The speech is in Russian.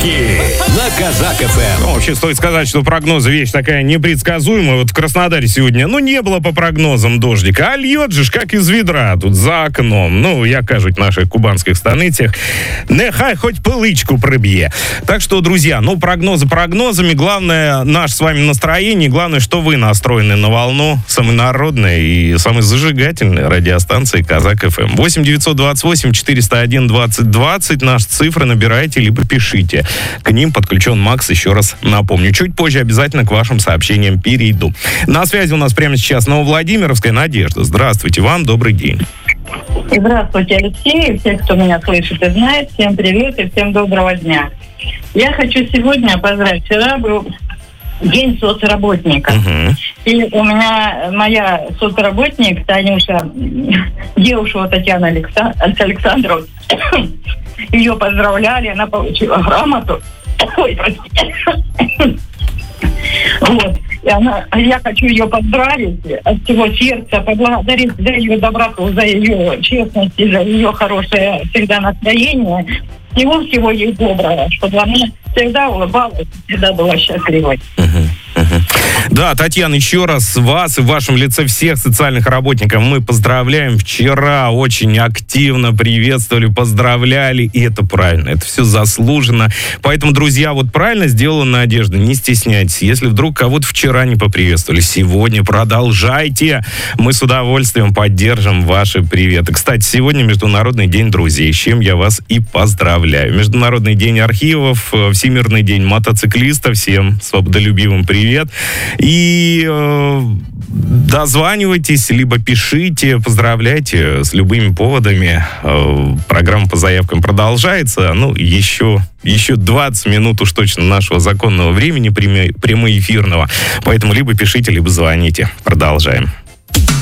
Фотки на Казак ФМ. Ну, вообще, стоит сказать, что прогнозы вещь такая непредсказуемая. Вот в Краснодаре сегодня, не было по прогнозам дождика, а льет же как из ведра тут за окном. Як кажуть в наших кубанских станицях, нехай хоть пылычку прибье. Так что, друзья, прогнозы прогнозами. Главное, наше с вами настроение. Главное, что вы настроены на волну самой народной и самой зажигательной радиостанции Казак ФМ. 8-928-401-2020. Наши цифры набирайте, либо пишите. К ним подключен Макс, еще раз напомню. Чуть позже обязательно к вашим сообщениям перейду. На связи у нас прямо сейчас Нововладимировская Надежда. Здравствуйте вам, добрый день. Здравствуйте, Алексей, все, кто меня слышит и знает. Всем привет и всем доброго дня. Я хочу сегодня поздравить. Вчера был День соцработника. И у меня моя соцработник, Танюша, девушка Татьяна Александровна, ее поздравляли, она получила грамоту. Ой, простите. Вот. Я хочу ее поздравить от всего сердца, поблагодарить за ее доброту, за ее честность, за ее хорошее всегда настроение. Всего ей доброго, чтобы она всегда улыбалась, всегда была счастливой. Да, Татьяна, еще раз вас и в вашем лице всех социальных работников мы поздравляем. Вчера очень активно приветствовали, поздравляли, и это правильно, это все заслуженно. Поэтому, друзья, правильно сделала Надежда, не стесняйтесь. Если вдруг кого-то вчера не поприветствовали, сегодня продолжайте. Мы с удовольствием поддержим ваши приветы. Кстати, сегодня Международный день друзей, с чем я вас и поздравляю. Международный день архивов, Всемирный день мотоциклиста. Всем свободолюбивым привет. И дозванивайтесь, либо пишите, поздравляйте с любыми поводами. Программа по заявкам продолжается. Еще 20 минут уж точно нашего законного времени прямоэфирного. Поэтому либо пишите, либо звоните. Продолжаем.